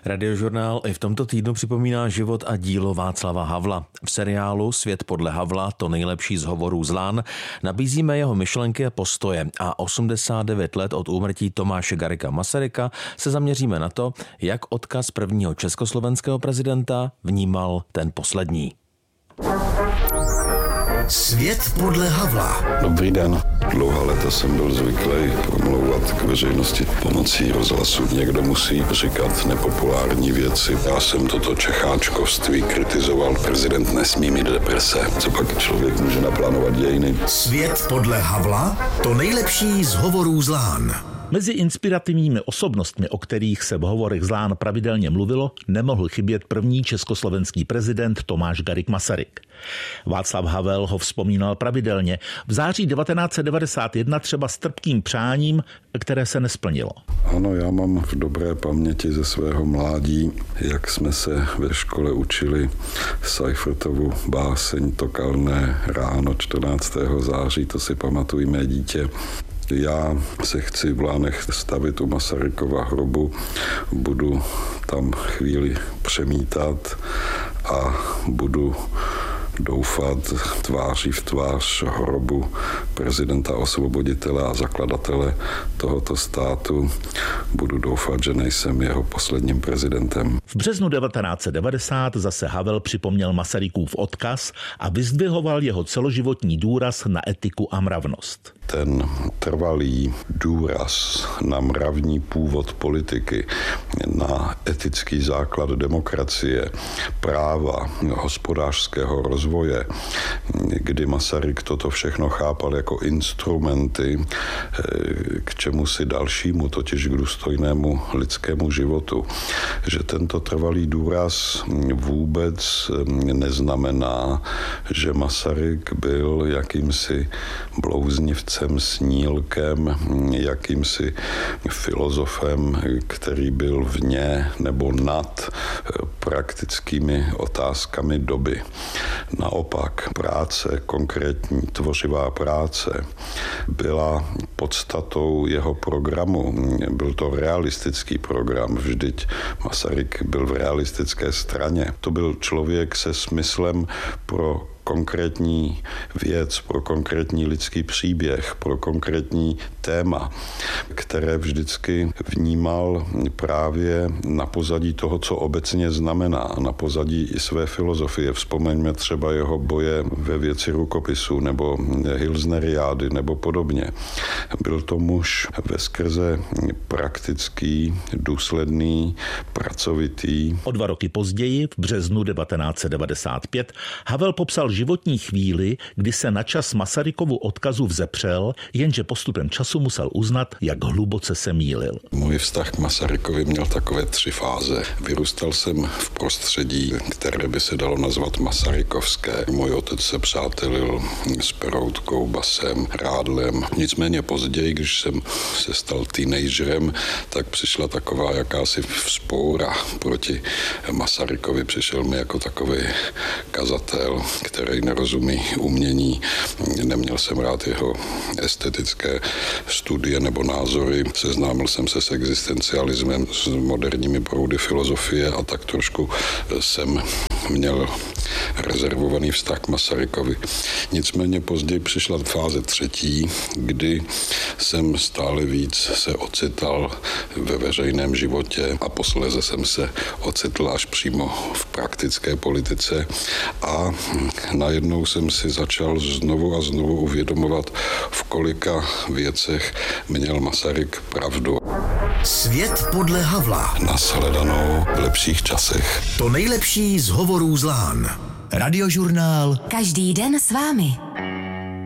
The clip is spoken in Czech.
Radiožurnál i v tomto týdnu připomíná život a dílo Václava Havla. V seriálu Svět podle Havla, to nejlepší z hovorů z Lán, nabízíme jeho myšlenky a postoje a 89 let od úmrtí Tomáše Garrigua Masaryka se zaměříme na to, jak odkaz prvního československého prezidenta vnímal ten poslední. Svět podle Havla. Dobrý den. Dlouhá léta jsem byl zvyklý promlouvat k veřejnosti pomocí rozhlasu. Někdo musí říkat nepopulární věci. Já jsem toto čecháčkovství kritizoval. Prezident nesmí mít deprese. Co pak člověk může naplánovat dějiny? Svět podle Havla, to nejlepší z hovorů z Lán. Mezi inspirativními osobnostmi, o kterých se v hovorech z Lán pravidelně mluvilo, nemohl chybět první československý prezident Tomáš Garrigue Masaryk. Václav Havel ho vzpomínal pravidelně. V září 1991 třeba s trpkým přáním, které se nesplnilo. Ano, já mám v dobré paměti ze svého mládí, jak jsme se ve škole učili Seifertovu báseň To kalné ráno 14. září, to si pamatují mé dítě. Já se chci v Lánech stavit u Masarykova hrobu, budu tam chvíli přemítat a budu doufat tváří v tvář hrobu prezidenta osvoboditele a zakladatele tohoto státu. Budu doufat, že nejsem jeho posledním prezidentem. V březnu 1990 zase Havel připomněl Masarykův odkaz a vyzdvihoval jeho celoživotní důraz na etiku a mravnost. Ten trvalý důraz na mravní původ politiky, na etický základ demokracie, práva, hospodářského rozvoje, kdy Masaryk toto všechno chápal jako instrumenty k čemusi dalšímu, totiž k důstojnému lidskému životu. Že tento trvalý důraz vůbec neznamená, že Masaryk byl jakýmsi blouznivcem, snílkem, jakýmsi filozofem, který byl vně nebo nad praktickými otázkami doby. Naopak práce, konkrétní tvořivá práce byla podstatou jeho programu. Byl to realistický program, vždyť Masaryk byl v realistické straně. To byl člověk se smyslem pro konkrétní věc, pro konkrétní lidský příběh, pro konkrétní téma, které vždycky vnímal právě na pozadí toho, co obecně znamená, na pozadí i své filozofie. Vzpomeňme třeba jeho boje ve věci rukopisu nebo Hilsneriády nebo podobně. Byl to muž veskrze praktický, důsledný, pracovitý. O 2 roky později, v březnu 1995, Havel popsal životní chvíli, kdy se na čas Masarykovu odkazu vzepřel, jenže postupem času musel uznat, jak hluboce se mýlil. Můj vztah k Masarykovi měl takové 3 fáze. Vyrůstal jsem v prostředí, které by se dalo nazvat masarykovské. Můj otec se přátelil s Peroutkou, Basem, Rádlem. Nicméně později, když jsem se stal teenagerem, tak přišla taková jakási vzpoura proti Masarykovi. Přišel mi jako takový kazatel, který nerozumí umění. Neměl jsem rád jeho estetické studie nebo názory. Seznámil jsem se s existencialismem, s moderními proudy filozofie a tak trošku jsem měl rezervovaný vztah k Masarykovi. Nicméně později přišla fáze 3, kdy jsem stále víc se ocital ve veřejném životě a posléze jsem se ocitl až přímo v praktické politice a najednou jsem si začal znovu a znovu uvědomovat, v kolika věcech měl Masaryk pravdu. Svět podle Havla. Nashledanou v lepších časech. To nejlepší z hovorů z Lán. Radiožurnál. Každý den s vámi.